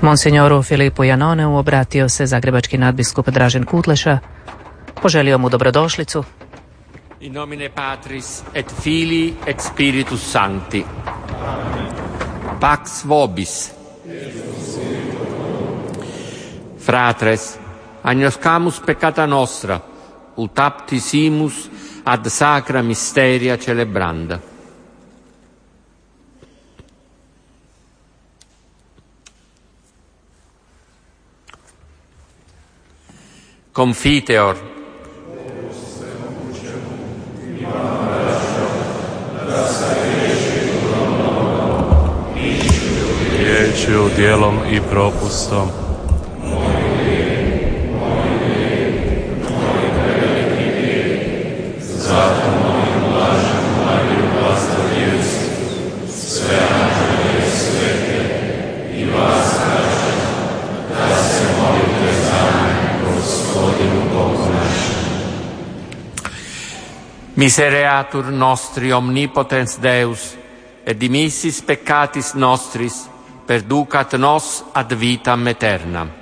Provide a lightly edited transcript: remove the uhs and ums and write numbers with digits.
Monsignoru Filipu Janoneu obratio se zagrebački nadbiskup Dražen Kutleša, poželio mu dobrodošlicu. In nomine Patris et Filii et Spiritus Sancti. Pax vobis. Fratres, agnoscamus peccata nostra, ut aptisimus ad sacra mysteria celebranda. Confiteor. Riječju, djelom i propustom. Zato molim blaženu Mariju, vlastodjecu, sve anđele i svete i vas kažem, da se molite za mene, Gospodinu Bogu našem. Misereatur nostri omnipotens Deus, et dimissis peccatis nostris, perducat nos ad vitam aeternam.